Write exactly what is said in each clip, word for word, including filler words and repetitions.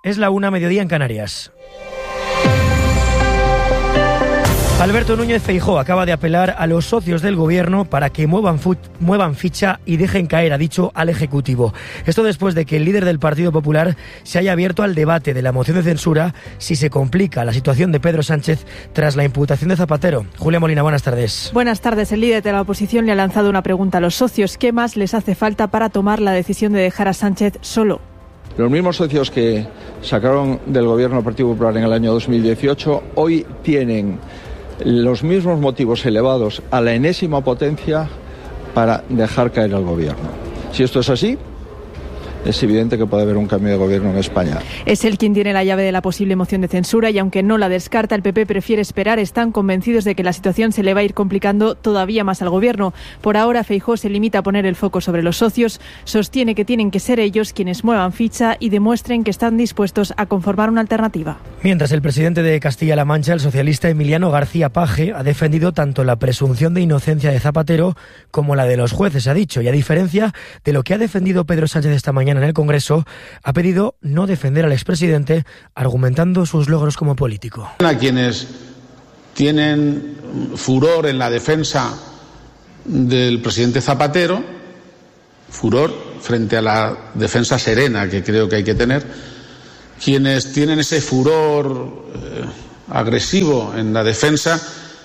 Es la una, mediodía en Canarias. Alberto Núñez Feijóo acaba de apelar a los socios del gobierno para que muevan, fu- muevan ficha y dejen caer, ha dicho, al Ejecutivo. Esto después de que el líder del Partido Popular se haya abierto al debate de la moción de censura si se complica la situación de Pedro Sánchez tras la imputación de Zapatero. Julia Molina, buenas tardes. Buenas tardes. El líder de la oposición le ha lanzado una pregunta a los socios. ¿Qué más les hace falta para tomar la decisión de dejar a Sánchez solo? Los mismos socios que sacaron del gobierno del Partido Popular en el año dos mil dieciocho hoy tienen los mismos motivos elevados a la enésima potencia para dejar caer al gobierno. Si esto es así, es evidente que puede haber un cambio de gobierno en España. Es él quien tiene la llave de la posible moción de censura y aunque no la descarta, el P P prefiere esperar. Están convencidos de que la situación se le va a ir complicando todavía más al gobierno. Por ahora, Feijóo se limita a poner el foco sobre los socios. Sostiene que tienen que ser ellos quienes muevan ficha y demuestren que están dispuestos a conformar una alternativa. Mientras, el presidente de Castilla-La Mancha, el socialista Emiliano García Paje, ha defendido tanto la presunción de inocencia de Zapatero como la de los jueces, ha dicho, y a diferencia de lo que ha defendido Pedro Sánchez esta mañana en el Congreso, ha pedido no defender al expresidente, argumentando sus logros como político. A quienes tienen furor en la defensa del presidente Zapatero, furor frente a la defensa serena que creo que hay que tener, quienes tienen ese furor eh, agresivo en la defensa,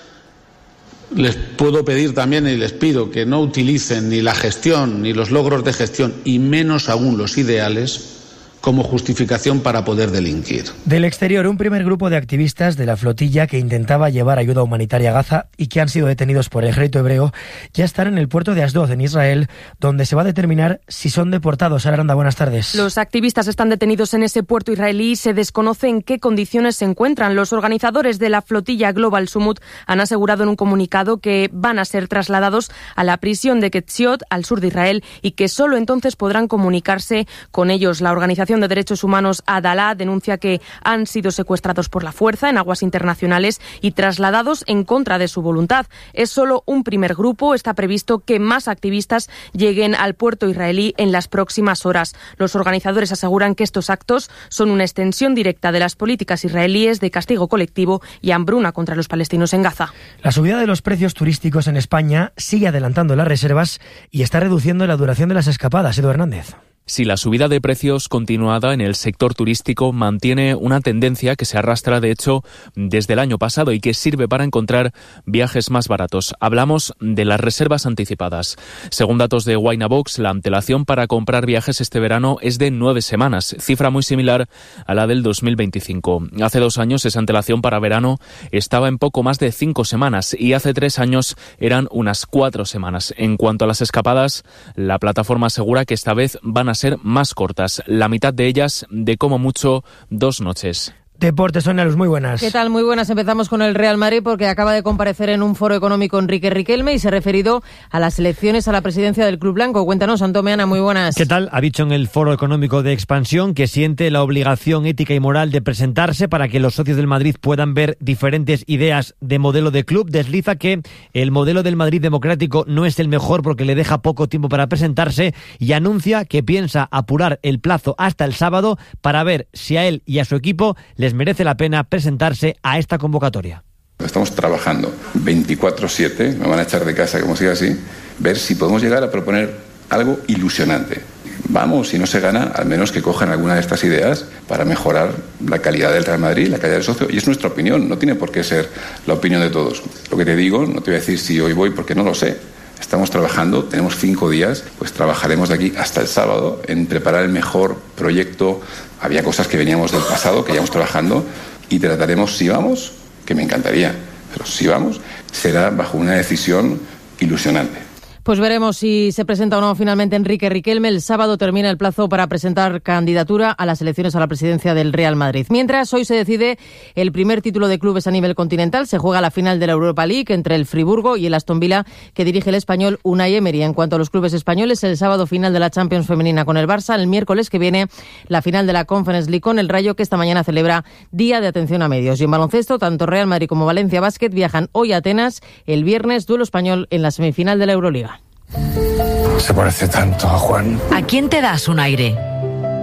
les puedo pedir también y les pido que no utilicen ni la gestión ni los logros de gestión y menos aún los ideales como justificación para poder delinquir. Del exterior, un primer grupo de activistas de la flotilla que intentaba llevar ayuda humanitaria a Gaza y que han sido detenidos por el ejército hebreo ya están en el puerto de Asdod, en Israel, donde se va a determinar si son deportados. Sara Aranda, buenas tardes. Los activistas están detenidos en ese puerto israelí y se desconoce en qué condiciones se encuentran. Los organizadores de la flotilla Global Summit han asegurado en un comunicado que van a ser trasladados a la prisión de Ketziot, al sur de Israel, y que solo entonces podrán comunicarse con ellos. La organización de derechos humanos Adalá denuncia que han sido secuestrados por la fuerza en aguas internacionales y trasladados en contra de su voluntad. Es solo un primer grupo. Está previsto que más activistas lleguen al puerto israelí en las próximas horas. Los organizadores aseguran que estos actos son una extensión directa de las políticas israelíes de castigo colectivo y hambruna contra los palestinos en Gaza. La subida de los precios turísticos en España sigue adelantando las reservas y está reduciendo la duración de las escapadas. Edu Hernández. Si la subida de precios continuada en el sector turístico mantiene una tendencia que se arrastra, de hecho, desde el año pasado y que sirve para encontrar viajes más baratos. Hablamos de las reservas anticipadas. Según datos de Winabox, la antelación para comprar viajes este verano es de nueve semanas, cifra muy similar a la del dos mil veinticinco. Hace dos años esa antelación para verano estaba en poco más de cinco semanas y hace tres años eran unas cuatro semanas. En cuanto a las escapadas, la plataforma asegura que esta vez van a ser más cortas, la mitad de ellas de como mucho dos noches. Deportes, Sonia Luz, muy buenas. ¿Qué tal? Muy buenas. Empezamos con el Real Madrid porque acaba de comparecer en un foro económico Enrique Riquelme y se ha referido a las elecciones a la presidencia del Club Blanco. Cuéntanos, Antón Meana, muy buenas. ¿Qué tal? Ha dicho en el foro económico de expansión que siente la obligación ética y moral de presentarse para que los socios del Madrid puedan ver diferentes ideas de modelo de club. Desliza que el modelo del Madrid democrático no es el mejor porque le deja poco tiempo para presentarse y anuncia que piensa apurar el plazo hasta el sábado para ver si a él y a su equipo les merece la pena presentarse a esta convocatoria. Estamos trabajando veinticuatro siete, me van a echar de casa como siga así, ver si podemos llegar a proponer algo ilusionante. Vamos, si no se gana, al menos que cojan alguna de estas ideas para mejorar la calidad del Real Madrid, la calidad del socio, y es nuestra opinión, no tiene por qué ser la opinión de todos. Lo que te digo, no te voy a decir si hoy voy porque no lo sé. Estamos trabajando, tenemos cinco días, pues trabajaremos de aquí hasta el sábado en preparar el mejor proyecto. Había cosas que veníamos del pasado, que íbamos trabajando, y trataremos, si vamos, que me encantaría, pero si vamos, será bajo una decisión ilusionante. Pues veremos si se presenta o no finalmente Enrique Riquelme. El sábado termina el plazo para presentar candidatura a las elecciones a la presidencia del Real Madrid. Mientras, hoy se decide el primer título de clubes a nivel continental. Se juega la final de la Europa League entre el Friburgo y el Aston Villa, que dirige el español Unai Emery. En cuanto a los clubes españoles, el sábado final de la Champions femenina con el Barça. El miércoles que viene la final de la Conference League con el Rayo, que esta mañana celebra Día de Atención a Medios. Y en baloncesto, tanto Real Madrid como Valencia Basket viajan hoy a Atenas. El viernes, duelo español en la semifinal de la Euroliga. Se parece tanto a Juan. ¿A quién te das un aire?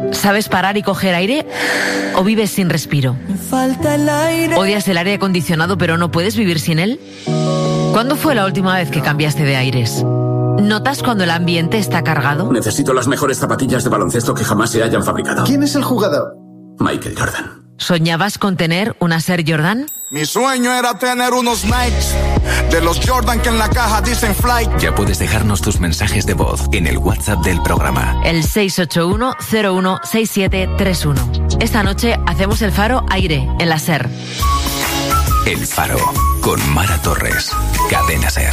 ¿Sabes parar y coger aire? ¿O vives sin respiro? ¿Odias el aire acondicionado pero no puedes vivir sin él? ¿Cuándo fue la última vez que cambiaste de aires? ¿Notas cuando el ambiente está cargado? Necesito las mejores zapatillas de baloncesto que jamás se hayan fabricado. ¿Quién es el jugador? Michael Jordan. ¿Soñabas con tener una Air Jordan? Mi sueño era tener unos Nikes de los Jordan que en la caja dicen Flight. Ya puedes dejarnos tus mensajes de voz en el WhatsApp del programa. El seis ocho uno cero uno seis siete tres uno. Esta noche hacemos el Faro Aire en la SER. El Faro con Mara Torres. Cadena SER.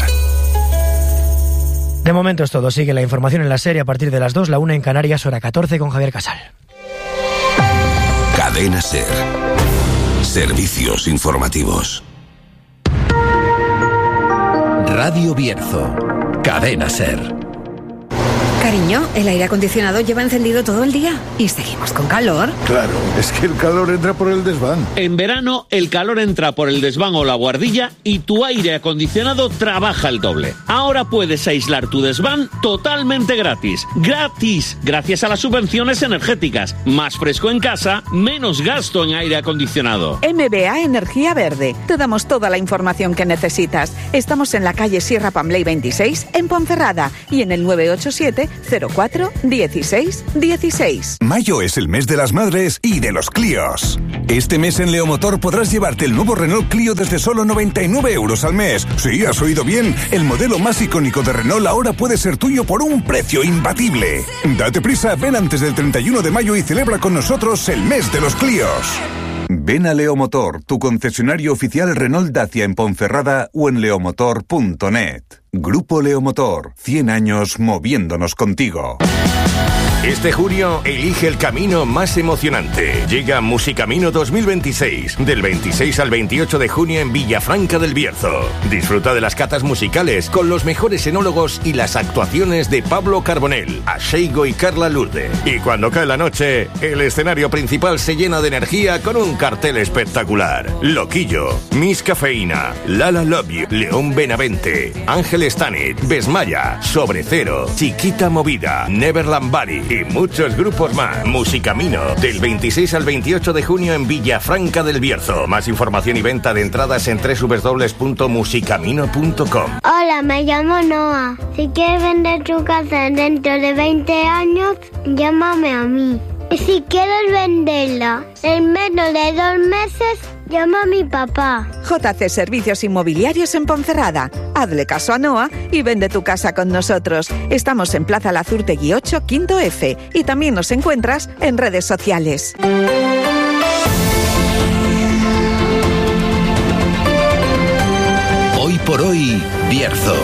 De momento es todo. Sigue la información en la SER a partir de las dos, la una en Canarias, hora catorce con Javier Casal. Cadena SER. Servicios informativos. Radio Bierzo. Cadena SER. Cariño, el aire acondicionado lleva encendido todo el día y seguimos con calor. Claro, es que el calor entra por el desván. En verano, el calor entra por el desván o la guardilla y tu aire acondicionado trabaja el doble. Ahora puedes aislar tu desván totalmente gratis. ¡Gratis! Gracias a las subvenciones energéticas. Más fresco en casa, menos gasto en aire acondicionado. M B A Energía Verde. Te damos toda la información que necesitas. Estamos en la calle Sierra Pambley veintiséis, en Ponferrada, y en el nueve ocho siete cero cuatro dieciséis dieciséis. Mayo es el mes de las madres y de los Clios. Este mes en Leomotor podrás llevarte el nuevo Renault Clio desde solo noventa y nueve euros al mes. Sí, has oído bien. El modelo más icónico de Renault ahora puede ser tuyo por un precio imbatible. Date prisa, ven antes del treinta y uno de mayo y celebra con nosotros el mes de los Clios. Ven a Leomotor, tu concesionario oficial Renault Dacia en Ponferrada o en leomotor punto net. Grupo Leomotor, cien años moviéndonos contigo. Este junio, elige el camino más emocionante. Llega Musicamino dos mil veintiséis, del veintiséis al veintiocho de junio en Villafranca del Bierzo. Disfruta de las catas musicales con los mejores enólogos y las actuaciones de Pablo Carbonell, Asheigo y Carla Lourde. Y cuando cae la noche, el escenario principal se llena de energía con un cartel espectacular. Loquillo, Miss Cafeína, Lala Love You, León Benavente, Ángel Stanit, Besmaya, Sobre Cero, Chiquita Movida, Neverland Bari y muchos grupos más. Musicamino, del veintiséis al veintiocho de junio en Villafranca del Bierzo. Más información y venta de entradas en doble u doble u doble u punto musicamino punto com. Hola, me llamo Noah. Si quieres vender tu casa dentro de veinte años, llámame a mí. Y si quieres venderla en menos de dos meses, llama a mi papá. J C Servicios Inmobiliarios en Ponferrada. Hazle caso a Noah y vende tu casa con nosotros. Estamos en Plaza Lazurtegui ocho, quinto F. Y también nos encuentras en redes sociales. Hoy por hoy, Bierzo.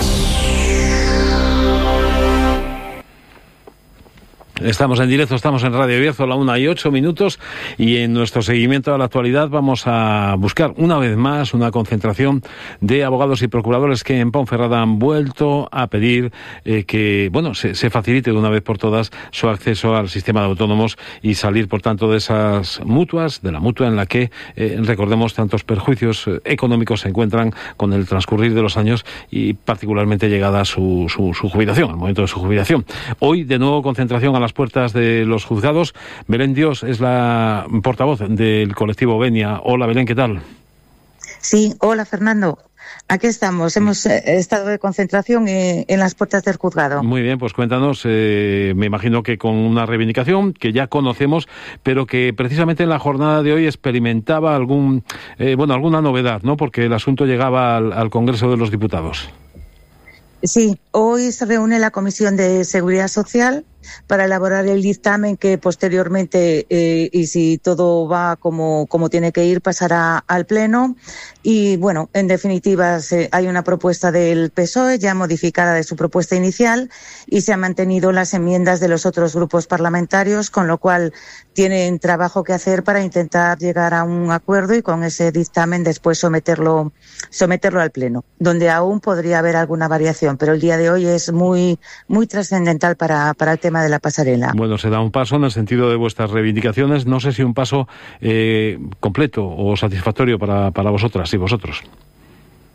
Estamos en directo, estamos en Radio Bierzo, la una y ocho minutos, y en nuestro seguimiento a la actualidad vamos a buscar una vez más una concentración de abogados y procuradores que en Ponferrada han vuelto a pedir eh, que, bueno, se, se facilite de una vez por todas su acceso al sistema de autónomos y salir, por tanto, de esas mutuas, de la mutua en la que, eh, recordemos, tantos perjuicios económicos se encuentran con el transcurrir de los años y particularmente llegada su, su, su jubilación, al momento de su jubilación. Hoy, de nuevo, concentración a las puertas de los juzgados. Belén Dios es la portavoz del colectivo Venia. Hola, Belén, ¿qué tal? Sí, hola, Fernando. Aquí estamos, hemos eh, estado de concentración eh, en las puertas del juzgado. Muy bien, pues cuéntanos, eh, me imagino que con una reivindicación que ya conocemos, pero que precisamente en la jornada de hoy experimentaba algún, eh, bueno, alguna novedad, ¿no? Porque el asunto llegaba al, al Congreso de los Diputados. Sí, hoy se reúne la Comisión de Seguridad Social para elaborar el dictamen que posteriormente, eh, y si todo va como, como tiene que ir, pasará al Pleno. Y bueno, en definitiva, se, hay una propuesta del P S O E ya modificada de su propuesta inicial y se han mantenido las enmiendas de los otros grupos parlamentarios, con lo cual tienen trabajo que hacer para intentar llegar a un acuerdo y con ese dictamen después someterlo, someterlo al Pleno, donde aún podría haber alguna variación, pero el día de hoy es muy, muy trascendental para, para el tema de la pasarela. Bueno, se da un paso en el sentido de vuestras reivindicaciones. No sé si un paso eh, completo o satisfactorio para, para vosotras y vosotros.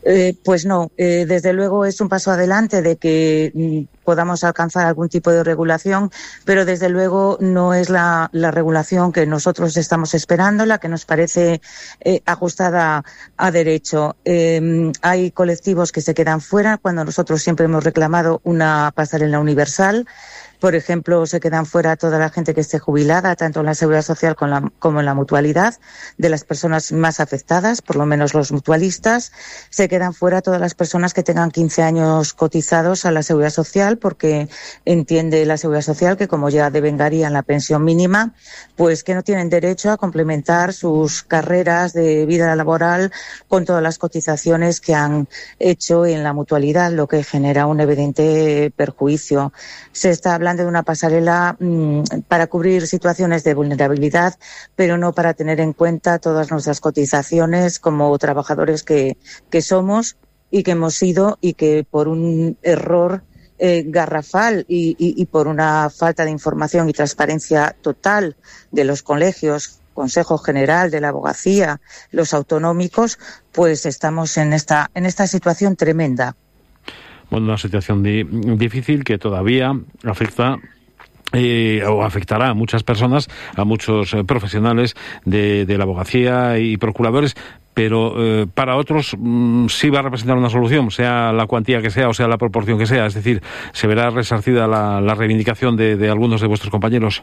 Eh, pues no, eh, desde luego es un paso adelante de que mm, podamos alcanzar algún tipo de regulación, pero desde luego no es la, la regulación que nosotros estamos esperando, la que nos parece eh, ajustada a derecho. Eh, hay colectivos que se quedan fuera cuando nosotros siempre hemos reclamado una pasarela universal. Por ejemplo, se quedan fuera toda la gente que esté jubilada, tanto en la Seguridad Social como en la, como en la mutualidad, de las personas más afectadas, por lo menos los mutualistas. Se quedan fuera todas las personas que tengan quince años cotizados a la Seguridad Social, porque entiende la Seguridad Social que, como ya devengarían la pensión mínima, pues que no tienen derecho a complementar sus carreras de vida laboral con todas las cotizaciones que han hecho en la mutualidad, lo que genera un evidente perjuicio. Se está hablando de una pasarela mmm, para cubrir situaciones de vulnerabilidad, pero no para tener en cuenta todas nuestras cotizaciones como trabajadores que, que somos y que hemos sido, y que por un error eh, garrafal y, y, y por una falta de información y transparencia total de los colegios, Consejo General de la Abogacía, los autonómicos, pues estamos en esta, en esta situación tremenda. Bueno, una situación di- difícil que todavía afecta eh, o afectará a muchas personas, a muchos eh, profesionales de, de la abogacía y procuradores, pero eh, para otros mmm, sí va a representar una solución, sea la cuantía que sea o sea la proporción que sea. Es decir, ¿se verá resarcida la, la reivindicación de, de algunos de vuestros compañeros?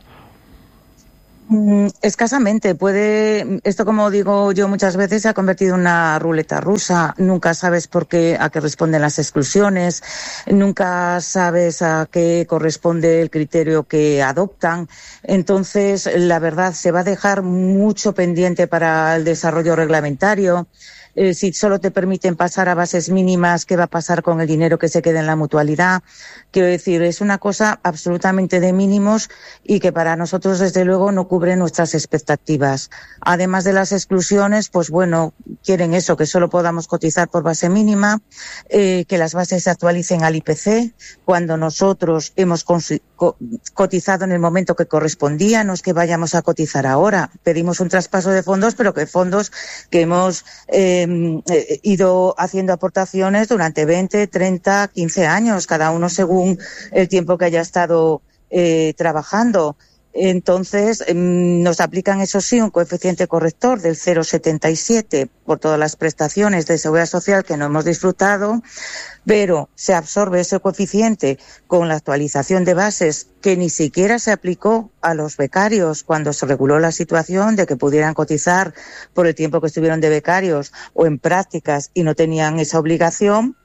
Mm, escasamente. Puede, esto, como digo yo muchas veces, se ha convertido en una ruleta rusa. Nunca sabes por qué, a qué responden las exclusiones, nunca sabes a qué corresponde el criterio que adoptan. Entonces, la verdad, se va a dejar mucho pendiente para el desarrollo reglamentario. Eh, si solo te permiten pasar a bases mínimas, ¿qué va a pasar con el dinero que se quede en la mutualidad? Quiero decir, es una cosa absolutamente de mínimos y que para nosotros, desde luego, no cubre nuestras expectativas. Además de las exclusiones, pues bueno, quieren eso, que solo podamos cotizar por base mínima, eh, que las bases se actualicen al I P C, cuando nosotros hemos co- cotizado en el momento que correspondía, no es que vayamos a cotizar ahora. Pedimos un traspaso de fondos, pero que fondos que hemos eh, Eh, ido haciendo aportaciones durante veinte, treinta, quince años, cada uno según el tiempo que haya estado eh, trabajando. Entonces, eh, nos aplican, eso sí, un coeficiente corrector del cero coma setenta y siete por todas las prestaciones de seguridad social que no hemos disfrutado, pero se absorbe ese coeficiente con la actualización de bases que ni siquiera se aplicó a los becarios cuando se reguló la situación de que pudieran cotizar por el tiempo que estuvieron de becarios o en prácticas y no tenían esa obligación.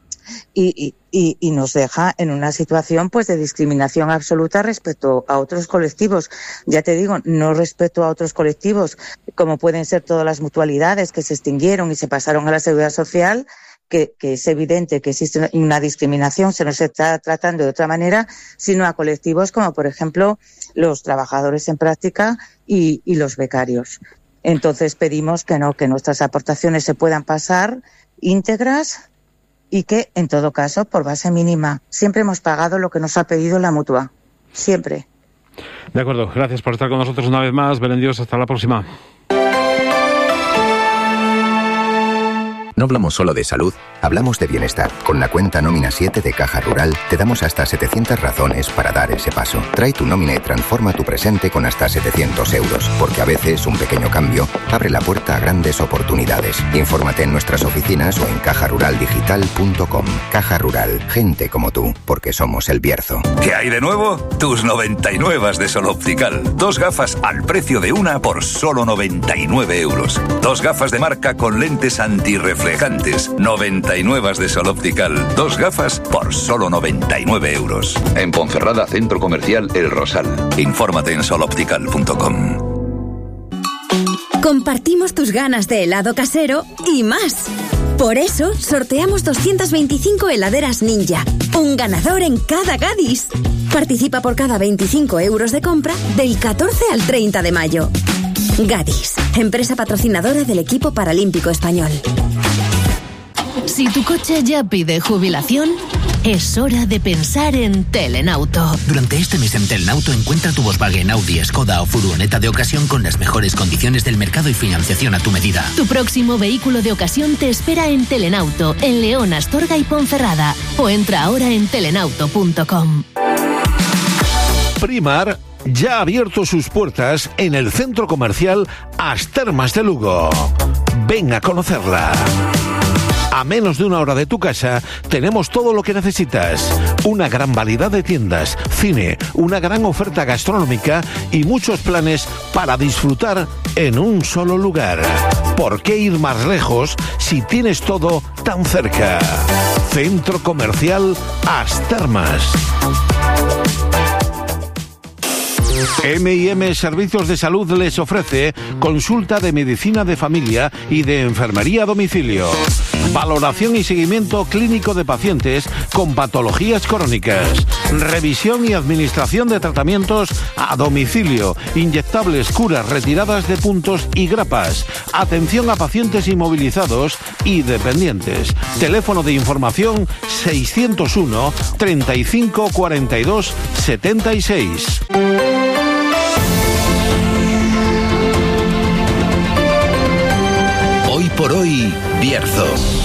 Y, y, y nos deja en una situación pues de discriminación absoluta respecto a otros colectivos. Ya te digo, no respecto a otros colectivos como pueden ser todas las mutualidades que se extinguieron y se pasaron a la seguridad social, que, que es evidente que existe una discriminación, se nos está tratando de otra manera, sino a colectivos como, por ejemplo, los trabajadores en práctica y, y los becarios. Entonces pedimos que no, que nuestras aportaciones se puedan pasar íntegras y que, en todo caso, por base mínima. Siempre hemos pagado lo que nos ha pedido la mutua. Siempre. De acuerdo. Gracias por estar con nosotros una vez más. Belén Dios, hasta la próxima. No hablamos solo de salud, hablamos de bienestar. Con la cuenta Nómina siete de Caja Rural te damos hasta setecientas razones para dar ese paso. Trae tu nómina y transforma tu presente con hasta setecientos euros, porque a veces un pequeño cambio abre la puerta a grandes oportunidades. Infórmate en nuestras oficinas o en caja rural digital punto com. Caja Rural, gente como tú, porque somos El Bierzo. ¿Qué hay de nuevo? Tus noventa y nueve de Sol Optical. Dos gafas al precio de una por solo noventa y nueve euros. Dos gafas de marca con lentes antirreflejantes. noventa y nueve de Sol Optical. Dos gafas por solo noventa y nueve euros. En Ponferrada, Centro Comercial El Rosal. Infórmate en sol optical punto com. Compartimos tus ganas de helado casero y más. Por eso, sorteamos doscientas veinticinco heladeras Ninja. Un ganador en cada Gadis. Participa por cada veinticinco euros de compra del catorce al treinta de mayo. Gadis, empresa patrocinadora del equipo paralímpico español. Si tu coche ya pide jubilación, es hora de pensar en Telenauto. Durante este mes en Telenauto encuentra tu Volkswagen, Audi, Skoda o furgoneta de ocasión con las mejores condiciones del mercado y financiación a tu medida. Tu próximo vehículo de ocasión te espera en Telenauto, en León, Astorga y Ponferrada. O entra ahora en telenauto punto com. Primar ya ha abierto sus puertas en el centro comercial As Termas de Lugo. Ven a conocerla. A menos de una hora de tu casa tenemos todo lo que necesitas. Una gran variedad de tiendas, cine, una gran oferta gastronómica y muchos planes para disfrutar en un solo lugar. ¿Por qué ir más lejos si tienes todo tan cerca? Centro Comercial As Termas. eme y eme Servicios de Salud les ofrece consulta de medicina de familia y de enfermería a domicilio. Valoración y seguimiento clínico de pacientes con patologías crónicas. Revisión y administración de tratamientos a domicilio. Inyectables, curas, retiradas de puntos y grapas. Atención a pacientes inmovilizados y dependientes. Teléfono de información seiscientos uno, treinta y cinco, cuarenta y dos, setenta y seis. Hoy por hoy, Bierzo.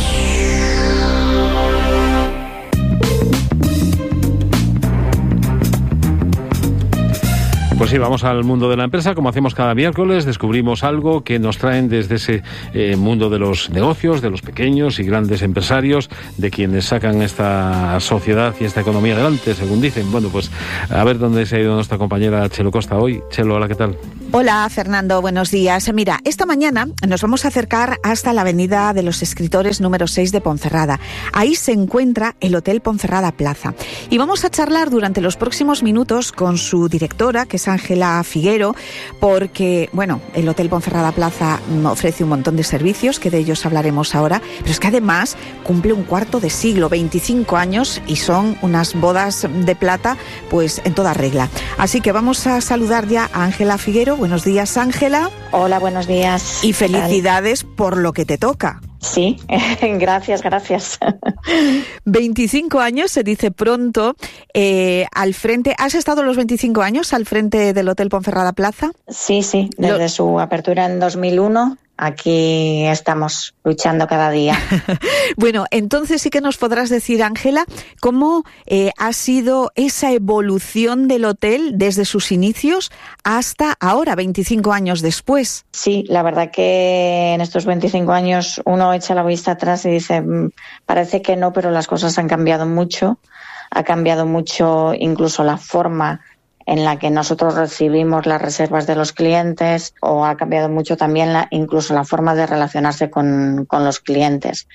Pues sí, vamos al mundo de la empresa. Como hacemos cada miércoles, descubrimos algo que nos traen desde ese eh, mundo de los negocios, de los pequeños y grandes empresarios, de quienes sacan esta sociedad y esta economía adelante, según dicen. Bueno, pues a ver dónde se ha ido nuestra compañera Chelo Costa hoy. Chelo, hola, ¿qué tal? Hola, Fernando, buenos días. Mira, esta mañana nos vamos a acercar hasta la Avenida de los Escritores número seis de Ponferrada. Ahí se encuentra el Hotel Ponferrada Plaza. Y vamos a charlar durante los próximos minutos con su directora, que es Ángela Figuero, porque, bueno, el Hotel Ponferrada Plaza ofrece un montón de servicios, que de ellos hablaremos ahora, pero es que además cumple un cuarto de siglo, veinticinco años, y son unas bodas de plata, pues en toda regla. Así que vamos a saludar ya a Ángela Figuero. Buenos días, Ángela. Hola, buenos días. Y felicidades por lo que te toca. Sí, gracias, gracias. veinticinco años, se dice pronto, eh, al frente. ¿Has estado los veinticinco años al frente del Hotel Ponferrada Plaza? Sí, sí, desde lo... su apertura en dos mil uno. Aquí estamos luchando cada día. Bueno, entonces sí que nos podrás decir, Ángela, cómo eh, ha sido esa evolución del hotel desde sus inicios hasta ahora, veinticinco años después. Sí, la verdad que en estos veinticinco años uno echa la vista atrás y dice, parece que no, pero las cosas han cambiado mucho. Ha cambiado mucho incluso la forma en la que nosotros recibimos las reservas de los clientes, o ha cambiado mucho también la, incluso la forma de relacionarse con, con los clientes.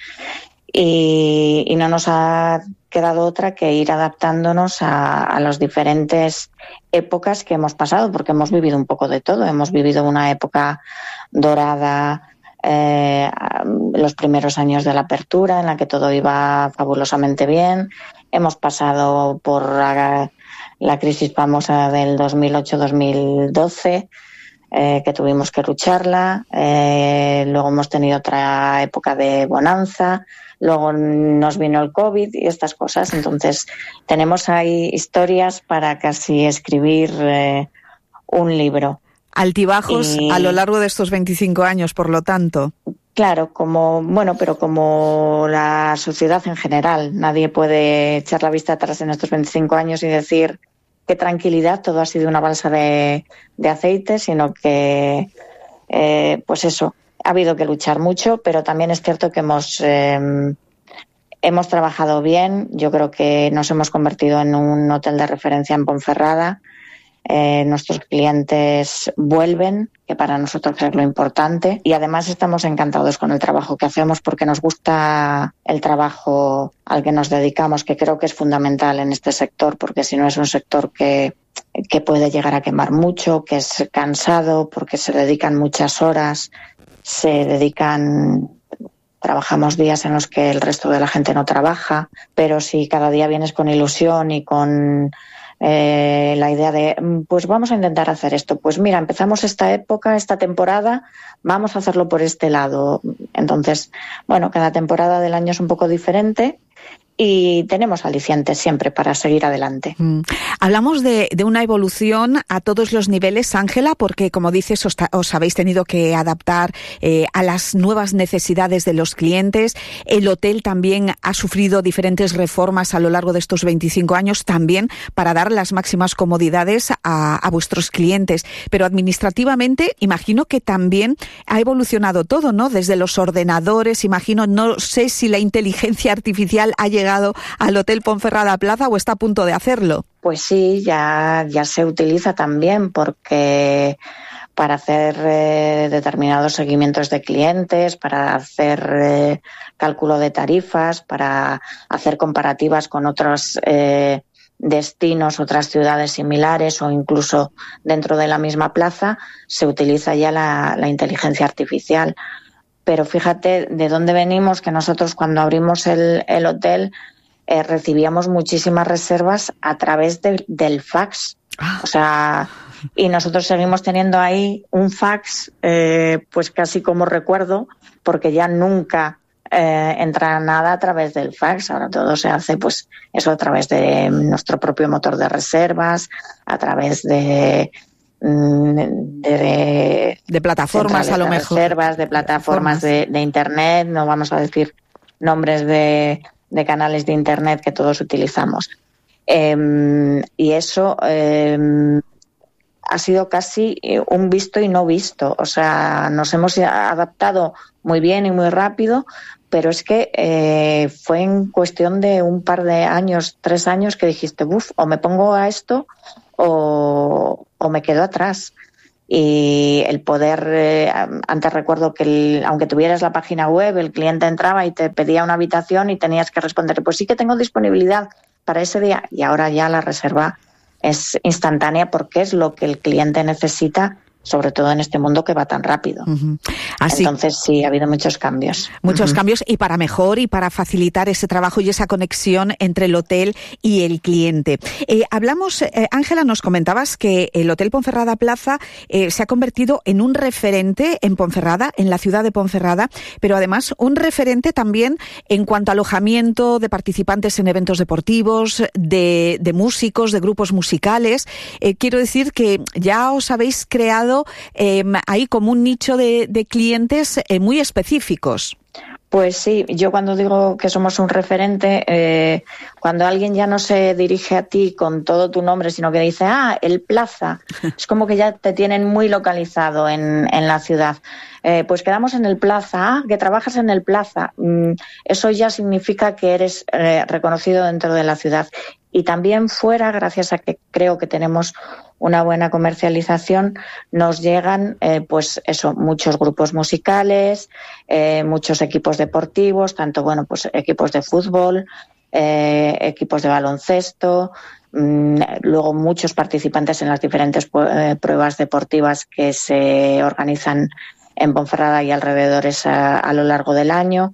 Y, y no nos ha quedado otra que ir adaptándonos a, a las diferentes épocas que hemos pasado, porque hemos vivido un poco de todo. Hemos vivido una época dorada, eh, los primeros años de la apertura, en la que todo iba fabulosamente bien. Hemos pasado por la, la crisis famosa del dos mil ocho dos mil doce, eh, que tuvimos que lucharla. Eh, luego hemos tenido otra época de bonanza. Luego nos vino el COVID y estas cosas. Entonces tenemos ahí historias para casi escribir eh, un libro. Altibajos y... a lo largo de estos veinticinco años, por lo tanto. Claro, como bueno, pero como la sociedad en general. Nadie puede echar la vista atrás en estos veinticinco años y decir qué tranquilidad, todo ha sido una balsa de, de aceite, sino que, eh, pues eso, ha habido que luchar mucho, pero también es cierto que hemos eh, hemos trabajado bien. Yo creo que nos hemos convertido en un hotel de referencia en Ponferrada. Eh, nuestros clientes vuelven, que para nosotros es lo importante, y además estamos encantados con el trabajo que hacemos, porque nos gusta el trabajo al que nos dedicamos, que creo que es fundamental en este sector, porque si no es un sector que, que puede llegar a quemar mucho, que es cansado, porque se dedican muchas horas, se dedican... Trabajamos días en los que el resto de la gente no trabaja, pero si cada día vienes con ilusión y con eh, la idea de, pues vamos a intentar hacer esto. Pues mira, empezamos esta época, esta temporada, vamos a hacerlo por este lado. Entonces, bueno, cada temporada del año es un poco diferente. Y tenemos alicientes siempre para seguir adelante. Mm. Hablamos de, de una evolución a todos los niveles, Ángela, porque, como dices, os, os habéis tenido que adaptar eh, a las nuevas necesidades de los clientes. El hotel también ha sufrido diferentes reformas a lo largo de estos veinticinco años, también para dar las máximas comodidades a, a vuestros clientes. Pero administrativamente, imagino que también ha evolucionado todo, ¿no? Desde los ordenadores, imagino, no sé si la inteligencia artificial ha llegado al Hotel Ponferrada Plaza o está a punto de hacerlo. Pues sí, ya, ya se utiliza también, porque para hacer eh, determinados seguimientos de clientes, para hacer eh, cálculo de tarifas, para hacer comparativas con otros eh, destinos, otras ciudades similares o incluso dentro de la misma plaza, se utiliza ya la, la inteligencia artificial. Pero fíjate de dónde venimos, que nosotros cuando abrimos el, el hotel eh, recibíamos muchísimas reservas a través de, del fax. O sea, y nosotros seguimos teniendo ahí un fax, eh, pues casi como recuerdo, porque ya nunca eh, entra nada a través del fax. Ahora todo se hace, pues eso, a través de nuestro propio motor de reservas, a través de... De, de, de plataformas a lo de mejor reservas, de plataformas de, de internet, no vamos a decir nombres de, de canales de internet que todos utilizamos, eh, y eso eh, ha sido casi un visto y no visto. O sea, nos hemos adaptado muy bien y muy rápido, pero es que eh, fue en cuestión de un par de años, tres años, que dijiste, uff, o me pongo a esto o, o me quedo atrás. Y el poder, eh, antes recuerdo que el, aunque tuvieras la página web, el cliente entraba y te pedía una habitación y tenías que responder, pues sí que tengo disponibilidad para ese día, y ahora ya la reserva es instantánea porque es lo que el cliente necesita, sobre todo en este mundo que va tan rápido. Uh-huh. Así, Entonces sí, ha habido muchos cambios. Muchos uh-huh. cambios, y para mejor y para facilitar ese trabajo y esa conexión entre el hotel y el cliente. Eh, hablamos, Ángela, eh, nos comentabas que el Hotel Ponferrada Plaza eh, se ha convertido en un referente en Ponferrada, en la ciudad de Ponferrada, pero además un referente también en cuanto a alojamiento de participantes en eventos deportivos, de, de músicos, de grupos musicales. Eh, quiero decir que ya os habéis creado Eh, ahí como un nicho de, de clientes eh, muy específicos. Pues sí, yo cuando digo que somos un referente, eh, cuando alguien ya no se dirige a ti con todo tu nombre, sino que dice, ah, el Plaza, es como que ya te tienen muy localizado en, en la ciudad. Eh, pues quedamos en el Plaza, ah, que trabajas en el Plaza. Mm, eso ya significa que eres eh, reconocido dentro de la ciudad. Y también fuera, gracias a que creo que tenemos una buena comercialización, nos llegan eh, pues eso, muchos grupos musicales, eh, muchos equipos deportivos, tanto bueno pues equipos de fútbol, eh, equipos de baloncesto, mmm, luego muchos participantes en las diferentes eh, pruebas deportivas que se organizan en Ponferrada y alrededores a, a lo largo del año.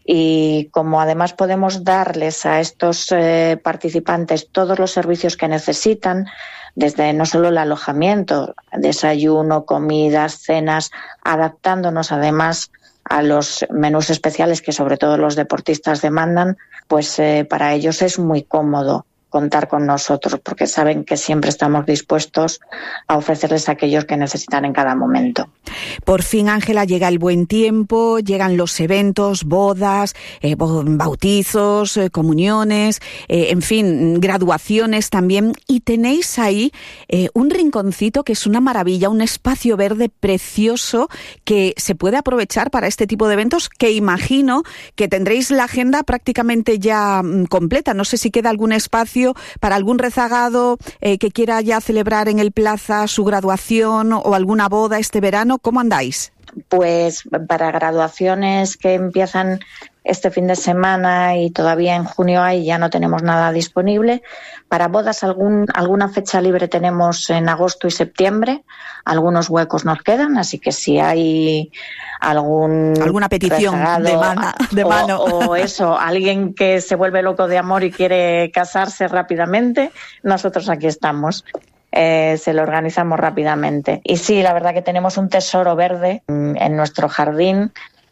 Y como además podemos darles a estos eh, participantes todos los servicios que necesitan, desde no solo el alojamiento, desayuno, comidas, cenas, adaptándonos además a los menús especiales que sobre todo los deportistas demandan, pues eh, para ellos es muy cómodo contar con nosotros, porque saben que siempre estamos dispuestos a ofrecerles a aquellos que necesitan en cada momento. Por fin, Ángela, llega el buen tiempo, llegan los eventos, bodas, eh, bautizos, eh, comuniones, eh, en fin, graduaciones también, y tenéis ahí eh, un rinconcito que es una maravilla, un espacio verde precioso que se puede aprovechar para este tipo de eventos, que imagino que tendréis la agenda prácticamente ya mm, completa. No sé si queda algún espacio para algún rezagado eh, que quiera ya celebrar en el Plaza su graduación o alguna boda este verano. ¿Cómo andáis? Pues para graduaciones que empiezan este fin de semana y todavía en junio hay, ya no tenemos nada disponible. Para bodas algún, alguna fecha libre tenemos en agosto y septiembre, algunos huecos nos quedan, así que si hay algún alguna petición rezagado, de, mana, de o, mano o eso, alguien que se vuelve loco de amor y quiere casarse rápidamente, nosotros aquí estamos. Eh, se lo organizamos rápidamente. Y sí, la verdad que tenemos un tesoro verde en nuestro jardín,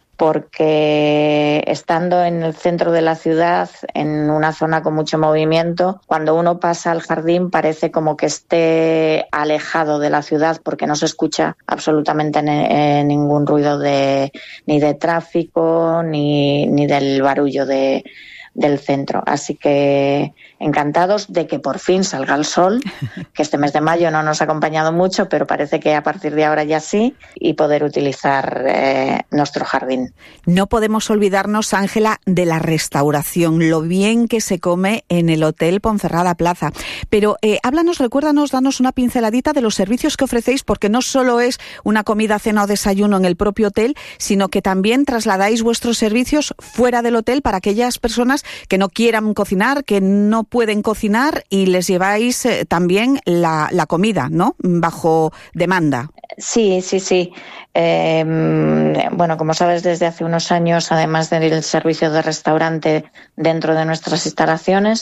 porque estando en el centro de la ciudad, en una zona con mucho movimiento, cuando uno pasa al jardín parece como que esté alejado de la ciudad, porque no se escucha absolutamente ne- ningún ruido de, ni de tráfico ni, ni del barullo de, del centro. Así que encantados de que por fin salga el sol, que este mes de mayo no nos ha acompañado mucho, pero parece que a partir de ahora ya sí, y poder utilizar eh, nuestro jardín. No podemos olvidarnos, Ángela, de la restauración, lo bien que se come en el Hotel Ponferrada Plaza. Pero eh, háblanos, recuérdanos, danos una pinceladita de los servicios que ofrecéis, porque no solo es una comida, cena o desayuno en el propio hotel, sino que también trasladáis vuestros servicios fuera del hotel para aquellas personas que no quieran cocinar, que no pueden cocinar, y les lleváis eh, también la, la comida, ¿no?, bajo demanda. Sí, sí, sí. Eh, bueno, como sabes, desde hace unos años, además del servicio de restaurante dentro de nuestras instalaciones,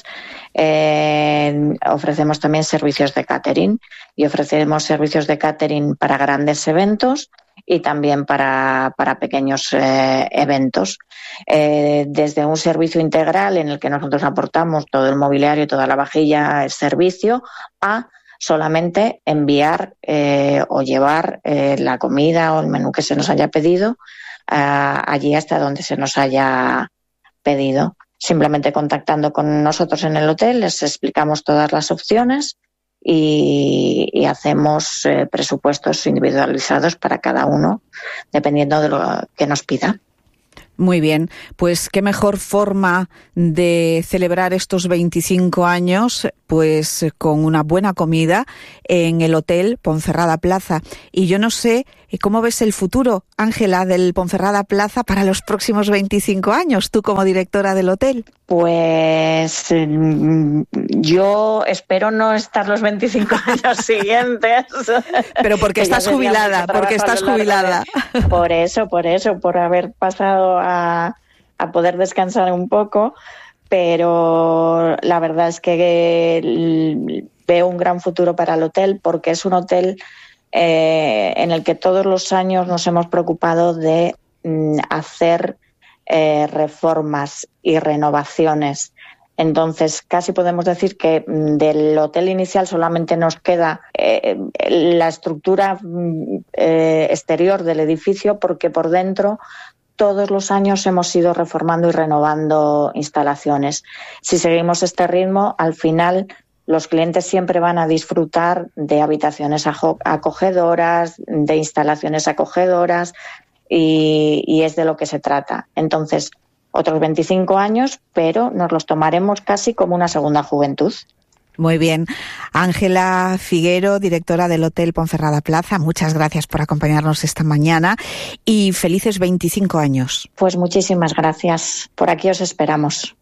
eh, ofrecemos también servicios de catering, y ofrecemos servicios de catering para grandes eventos y también para, para pequeños eh, eventos. Eh, desde un servicio integral en el que nosotros aportamos todo el mobiliario, toda la vajilla, el servicio, a solamente enviar eh, o llevar eh, la comida o el menú que se nos haya pedido eh, allí hasta donde se nos haya pedido. Simplemente contactando con nosotros en el hotel, les explicamos todas las opciones y, y hacemos eh, presupuestos individualizados para cada uno, dependiendo de lo que nos pida. Muy bien, pues qué mejor forma de celebrar estos veinticinco años, pues con una buena comida en el Hotel Ponferrada Plaza. Y yo no sé cómo ves el futuro, Ángela, del Ponferrada Plaza para los próximos veinticinco años, tú como directora del hotel. Pues yo espero no estar los veinticinco años siguientes. Pero porque estás jubilada, porque estás jubilada. De, por eso, por eso, por haber pasado a, a poder descansar un poco, pero la verdad es que veo un gran futuro para el hotel, porque es un hotel eh, en el que todos los años nos hemos preocupado de mm, hacer Eh, reformas y renovaciones. Entonces, casi podemos decir que del hotel inicial solamente nos queda eh, la estructura eh, exterior del edificio, porque por dentro todos los años hemos ido reformando y renovando instalaciones. Si seguimos este ritmo, al final los clientes siempre van a disfrutar de habitaciones acogedoras, de instalaciones acogedoras, Y, y es de lo que se trata. Entonces, otros veinticinco años, pero nos los tomaremos casi como una segunda juventud. Muy bien. Ángela Figuero, directora del Hotel Ponferrada Plaza, muchas gracias por acompañarnos esta mañana y felices veinticinco años. Pues muchísimas gracias. Por aquí os esperamos.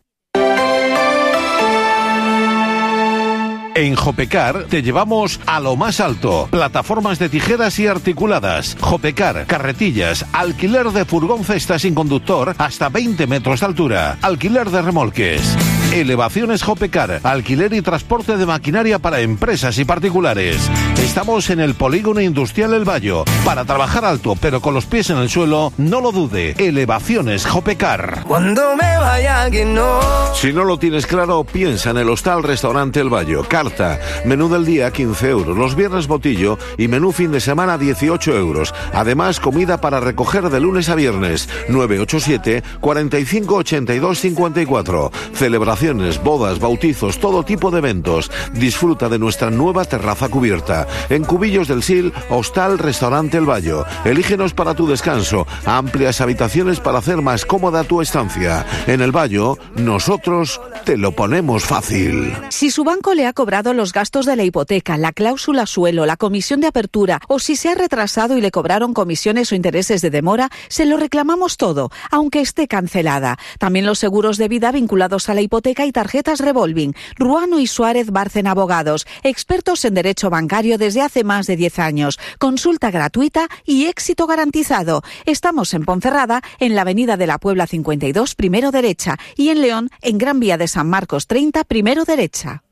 En Jopecar te llevamos a lo más alto. Plataformas de tijeras y articuladas. Jopecar, carretillas, alquiler de furgón cesta sin conductor hasta veinte metros de altura. Alquiler de remolques. Elevaciones Jopecar, alquiler y transporte de maquinaria para empresas y particulares. Estamos en el Polígono Industrial El Bayo. Para trabajar alto pero con los pies en el suelo, no lo dude. Elevaciones Jopecar. Cuando me vaya que no. Si no lo tienes claro, piensa en el Hostal Restaurante El Bayo. Carta, menú del día quince euros, los viernes botillo y menú fin de semana dieciocho euros. Además, comida para recoger de lunes a viernes. nueve ocho siete, cuarenta y cinco, ochenta y dos, cincuenta y cuatro. Celebración celebraciones, bodas, bautizos, todo tipo de eventos. Disfruta de nuestra nueva terraza cubierta. En Cubillos del Sil, Hostal Restaurante El Bayo. Elígenos para tu descanso. Amplias habitaciones para hacer más cómoda tu estancia. En El Bayo, nosotros te lo ponemos fácil. Si su banco le ha cobrado los gastos de la hipoteca, la cláusula suelo, la comisión de apertura, o si se ha retrasado y le cobraron comisiones o intereses de demora, se lo reclamamos todo, aunque esté cancelada. También los seguros de vida vinculados a la hipoteca y tarjetas revolving. Ruano y Suárez Bárcena Abogados, expertos en derecho bancario desde hace más de diez años. Consulta gratuita y éxito garantizado. Estamos en Ponferrada, en la avenida de la Puebla cincuenta y dos, primero derecha, y en León, en Gran Vía de San Marcos treinta, primero derecha.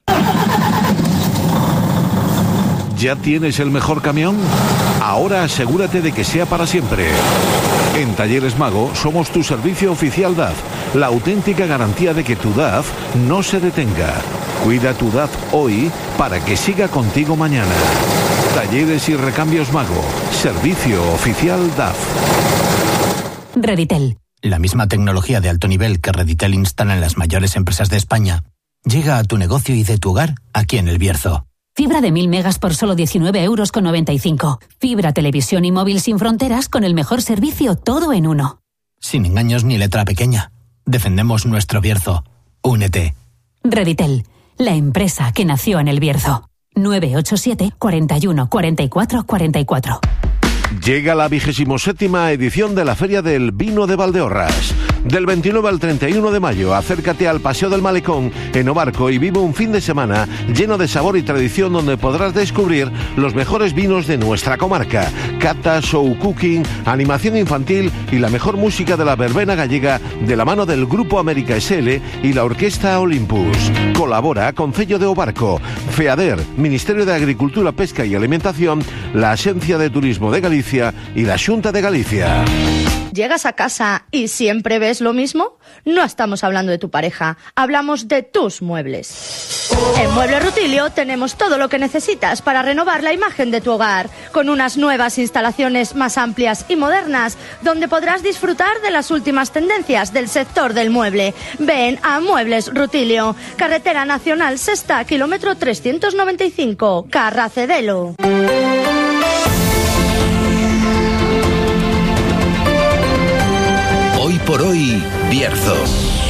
¿Ya tienes el mejor camión? Ahora asegúrate de que sea para siempre. En Talleres Mago somos tu servicio oficial D A F, la auténtica garantía de que tu D A F no se detenga. Cuida tu D A F hoy para que siga contigo mañana. Talleres y Recambios Mago, servicio oficial D A F. Reditel. La misma tecnología de alto nivel que Reditel instala en las mayores empresas de España llega a tu negocio y de tu hogar aquí en El Bierzo. Fibra de mil megas por solo diecinueve euros con noventa y cinco. Fibra, televisión y móvil sin fronteras con el mejor servicio, todo en uno. Sin engaños ni letra pequeña. Defendemos nuestro Bierzo. Únete. Reditel, la empresa que nació en El Bierzo. nueve ocho siete, cuarenta y uno, cuarenta y cuatro, cuarenta y cuatro. Llega la vigésimo séptima edición de la Feria del Vino de Valdeorras. Del veintinueve al treinta y uno de mayo, acércate al Paseo del Malecón en Obarco y vive un fin de semana lleno de sabor y tradición donde podrás descubrir los mejores vinos de nuestra comarca. Cata, show cooking, animación infantil y la mejor música de la verbena gallega de la mano del Grupo América S L y la Orquesta Olympus. Colabora Concello de Obarco, FEADER, Ministerio de Agricultura, Pesca y Alimentación, la Agencia de Turismo de Galicia y la Xunta de Galicia. ¿Llegas a casa y siempre ves lo mismo? No estamos hablando de tu pareja, hablamos de tus muebles. En Muebles Rutilio tenemos todo lo que necesitas para renovar la imagen de tu hogar, con unas nuevas instalaciones más amplias y modernas, donde podrás disfrutar de las últimas tendencias del sector del mueble. Ven a Muebles Rutilio, Carretera Nacional Sexta, kilómetro trescientos noventa y cinco, Carracedelo. Hoy por hoy, Bierzo.